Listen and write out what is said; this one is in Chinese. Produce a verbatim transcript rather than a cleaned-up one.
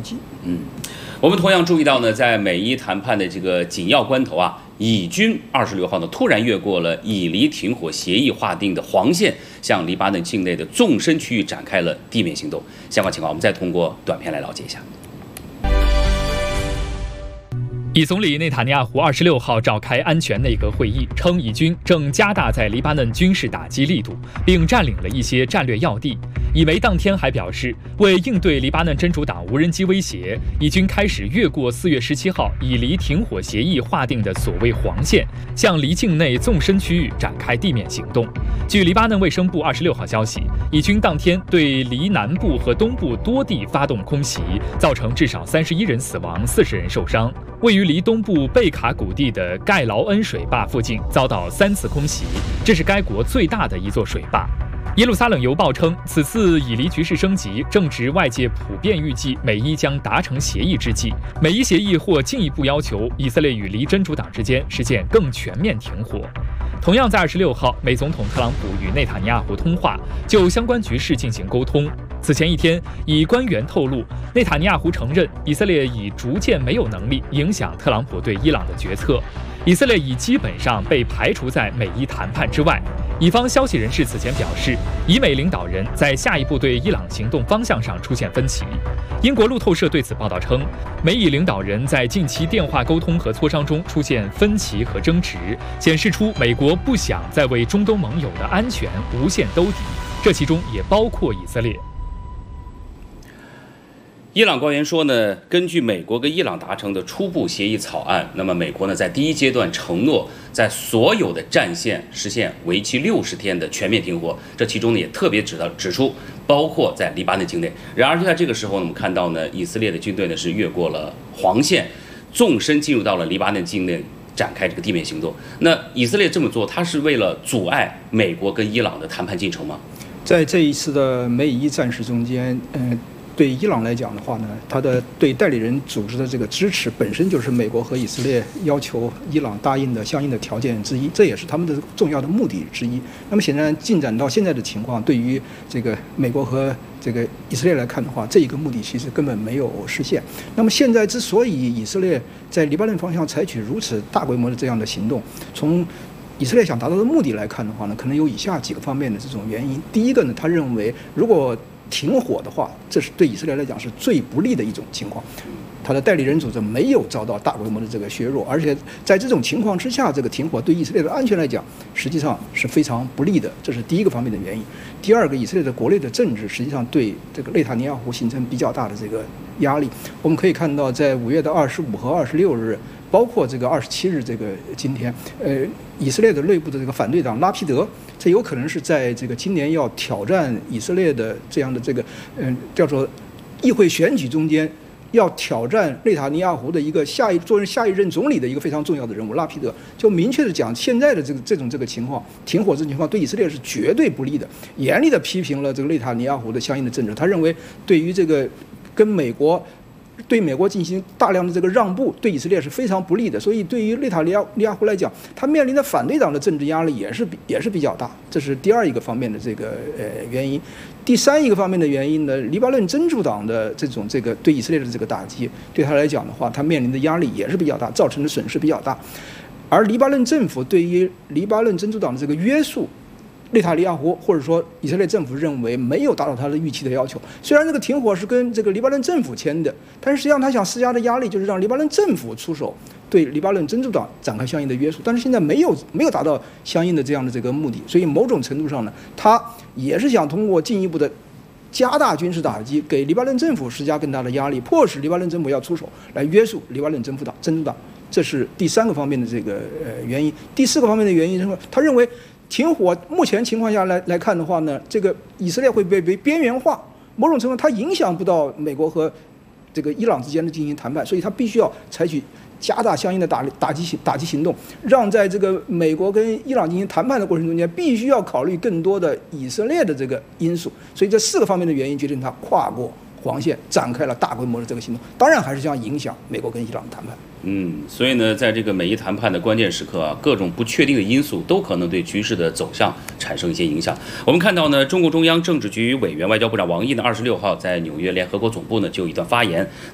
及。 嗯，我们同样注意到呢，在美伊谈判的这个紧要关头啊，以军二十六号呢突然越过了以黎停火协议划定的黄线，向黎巴嫩境内的纵深区域展开了地面行动。相关情况，我们再通过短片来了解一下。 以总理内塔尼亚胡二十六号召开安全内阁会议，称以军正加大在黎巴嫩军事打击力度，并占领了一些战略要地。以媒当天还表示，为应对黎巴嫩真主党无人机威胁，以军开始越过四月十七号以黎停火协议划定的所谓黄线，向黎境内纵深区域展开地面行动。据黎巴嫩卫生部二十六号消息，以军当天对黎南部和东部多地发动空袭，造成至少三十一人死亡，四十人受伤。位于黎东部贝卡谷地的盖劳恩水坝附近遭到三次空袭，这是该国最大的一座水坝。耶路撒冷邮报称，此次以黎局势升级，正值外界普遍预计美伊将达成协议之际。美伊协议或进一步要求以色列与黎真主党之间实现更全面停火。同样在二十六号，美总统特朗普与内塔尼亚胡通话，就相关局势进行沟通。此前一天，以官员透露，内塔尼亚胡承认以色列已逐渐没有能力影响特朗普对伊朗的决策，以色列已基本上被排除在美伊谈判之外。以方消息人士此前表示，以美领导人在下一步对伊朗行动方向上出现分歧。英国路透社对此报道称，美以领导人在近期电话沟通和磋商中出现分歧和争执，显示出美国不想再为中东盟友的安全无限兜底，这其中也包括以色列。 伊朗官员说呢，根据美国跟伊朗达成的初步协议草案，那么美国呢在第一阶段承诺在所有的战线实现为期六十天的全面停火，这其中呢也特别指到指出，包括在黎巴嫩境内。然而就在这个时候呢，我们看到呢，以色列的军队呢是越过了黄线，纵深进入到了黎巴嫩境内，展开这个地面行动。那以色列这么做，它是为了阻碍美国跟伊朗的谈判进程吗？ 在这一次的美以伊战事中间，嗯、呃。对伊朗来讲的话呢，它的对代理人组织的这个支持本身就是美国和以色列要求伊朗答应的相应的条件之一，这也是他们的重要的目的之一。那么显然进展到现在的情况，对于这个美国和这个以色列来看的话，这一个目的其实根本没有实现。那么现在之所以以色列在黎巴嫩方向采取如此大规模的这样的行动，从以色列想达到的目的来看的话呢，可能有以下几个方面的这种原因。第一个呢，他认为如果停火的话，这是对以色列来讲是最不利的一种情况。他的代理人组织没有遭到大规模的这个削弱，而且在这种情况之下，这个停火对以色列的安全来讲，实际上是非常不利的，这是第一个方面的原因。第二个，以色列的国内的政治实际上对这个内塔尼亚胡形成比较大的这个压力。我们可以看到，在五月的二十五和二十六日，包括这个二十七日这个今天，呃，以色列的内部的这个反对党拉皮德，这有可能是在这个今年要挑战以色列的这样的这个，嗯、呃，叫做议会选举中间要挑战内塔尼亚胡的一个下一做人下一任总理的一个非常重要的人物拉皮德，就明确的讲，现在的这个这种这个情况，停火这种情况对以色列是绝对不利的，严厉的批评了这个内塔尼亚胡的相应的政治。他认为，对于这个跟美国。对美国进行大量的这个让步，对以色列是非常不利的。所以，对于内塔尼亚胡来讲，他面临的反对党的政治压力也是比也是比较大。这是第二一个方面的这个呃原因。第三一个方面的原因呢，黎巴嫩真主党的这种这个对以色列的这个打击，对他来讲的话，他面临的压力也是比较大，造成的损失比较大。而黎巴嫩政府对于黎巴嫩真主党的这个约束，内塔尼亚胡或者说以色列政府认为没有达到他的预期的要求。虽然这个停火是跟这个黎巴嫩政府签的，但是实际上他想施加的压力就是让黎巴嫩政府出手对黎巴嫩真主党展开相应的约束，但是现在没有没有达到相应的这样的这个目的，所以某种程度上呢，他也是想通过进一步的加大军事打击，给黎巴嫩政府施加更大的压力，迫使黎巴嫩政府要出手来约束黎巴嫩真主党真主党。这是第三个方面的这个呃原因。第四个方面的原因是说，他认为停火目前情况下来来看的话呢，这个以色列会被被边缘化，某种程度它影响不到美国和这个伊朗之间的进行谈判，所以它必须要采取加大相应的打打击行打击行动，让在这个美国跟伊朗进行谈判的过程中间，必须要考虑更多的以色列的这个因素。所以这四个方面的原因决定它跨过黄线，展开了大规模的这个行动，当然还是将影响美国跟伊朗的谈判。 嗯，所以呢，在这个美伊谈判的关键时刻啊，各种不确定的因素都可能对局势的走向产生一些影响。我们看到呢，中共中央政治局委员、外交部长王毅呢，二十六号在纽约联合国总部呢就有一段发言。